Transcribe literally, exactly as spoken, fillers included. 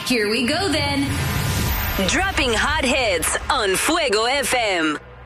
Here we go then. Dropping hot hits on Fuego F M.